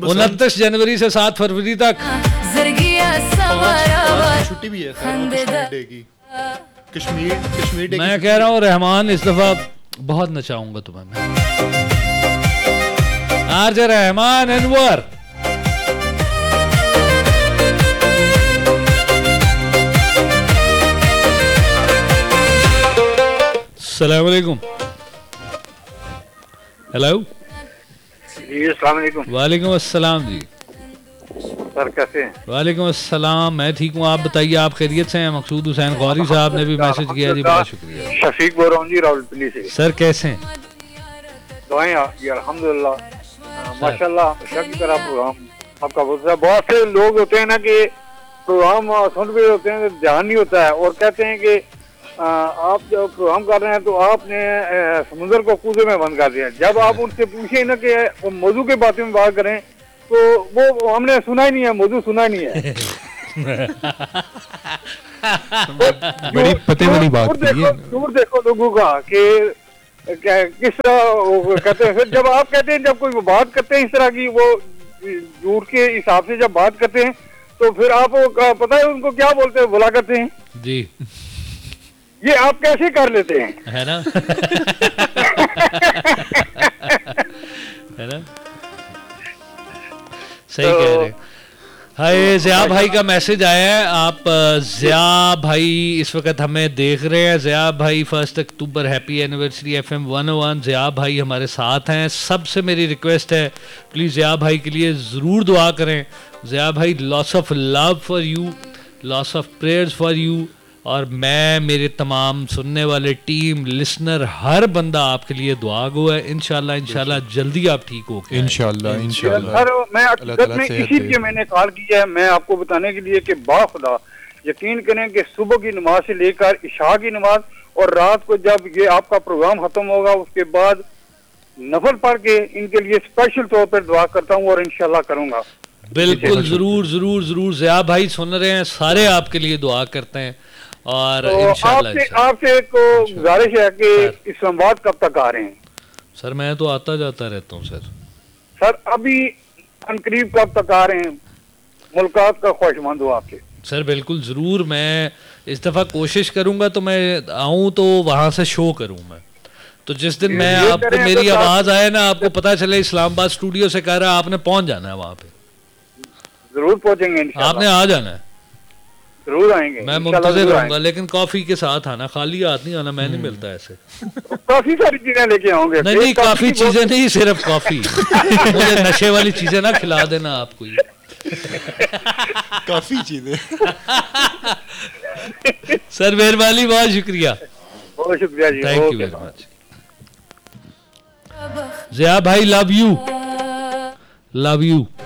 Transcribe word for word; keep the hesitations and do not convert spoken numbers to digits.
उनतीस जनवरी से सात फरवरी तक छुट्टी भी है कश्मीर डे की। कश्मीर कश्मीर डे मैं कह रहा हूँ रहमान इस दफा बहुत नचाऊंगा तुम्हें मैं। आरजे रहमान अनवर। अस्सलाम वालेकुम। हेलो जी अस्सलाम वालेकुम। वालेकुम अस्सलाम जी। सर कैसे हैं? वालेकुम अस्सलाम, मैं ठीक हूँ, आप बताइए आप खैरियत से हैं? मकसूद हुसैन गौरी साहब ने भी मैसेज किया जी, बड़ा शुक्रिया। शफीक बोल रहा हूँ जी रावलपिंडी से। सर कैसे हैं? दुआएं आपकी अल्हम्दुलिल्लाह माशाल्लाह। शक तरह प्रोग्राम आपका बहुत बहुत से लोग होते हैं ना कि प्रोग्राम सुन रहे होते हैं, ध्यान नहीं होता है और कहते हैं कि आ, आप जब प्रोग्राम कर रहे हैं तो आपने समुद्र को कूदे में बंद कर दिया। जब आप उनसे पूछे ना कि वो मौजू के बारे में बात करें तो वो हमने सुना ही नहीं है, मौजू सुना ही नहीं है। बड़ी पते वाली बात की है। दूर देखो लोगों का कि किस तरह कहते हैं। फिर जब आप कहते हैं, जब कोई बात करते हैं इस तरह की, वो झूठ के हिसाब से जब बात करते हैं तो फिर आप पता है उनको क्या बोलते हैं, बुला करते हैं जी। ये आप कैसे कर लेते हैं, है ना? है ना? सही तो, कह रहे। हाय ज़िया भाई का मैसेज आया है। आप ज़िया भाई इस वक्त हमें देख रहे हैं। ज़िया भाई first October happy anniversary F M one ओ वन। ज़िया भाई हमारे साथ हैं। सबसे मेरी रिक्वेस्ट है प्लीज़ ज़िया भाई के लिए ज़रूर दुआ करें। ज़िया भाई loss of love for you, loss of prayers for you. और मैं, मेरे तमाम सुनने वाले टीम, लिसनर, हर बंदा आपके लिए दुआ गो है। इंशाल्लाह इंशाल्लाह जल्दी आप ठीक हो गए। इंशाल्लाह इंशाल्लाह। सर मैं हकीकत में इसीलिए मैंने कॉल किया है, मैं आपको बताने के लिए कि बाखुदा यकीन करें कि सुबह की नमाज से लेकर इशा की नमाज और रात को जब ये आपका प्रोग्राम खत्म होगा उसके बाद नफल पढ़ के इनके लिए स्पेशल तौर पर दुआ करता हूँ और इंशाल्लाह करूंगा। बिल्कुल जरूर जरूर जरूर। ज़िया भाई सुन रहे हैं, सारे आपके लिए दुआ करते हैं और तो इंशाल्लाह आपसे आपसे एक गुजारिश है कि इस्लामाबाद कब तक आ रहे हैं? सर मैं तो आता जाता रहता हूँ सर। सर अभी अनकरीब कब तक आ रहे हैं? मुलाकात का ख्वाहिशमंद हूँ आपसे। सर बिल्कुल ज़रूर, मैं इस दफ़ा कोशिश करूँगा तो मैं आऊँ तो वहाँ से शो करूँ मैं। तो जिस दिन मैं आपको मेरी आवाज़ आए ना, आपको पता चले इस्लामाबाद स्टूडियो से कह रहा है आपने पहुँच जाना है वहाँ पे। जरूर पहुँचेंगे इंशाल्लाह। आपने आ जाना है, जरूर आएंगे। मैं मुंतज़िर रहूंगा, लेकिन कॉफी के साथ आना, खाली हाथ नहीं आना, मैं नहीं मिलता ऐसे। काफी सारी चीजें लेके आऊंगे। नहीं नहीं काफी चीजें नहीं, सिर्फ कॉफी। मुझे नशे वाली चीजें ना खिला देना आपको। काफी चीजें। सर मेहरबानी, बहुत शुक्रिया, बहुत शुक्रिया जी, thank you very much. Zia भाई लव यू, लव यू।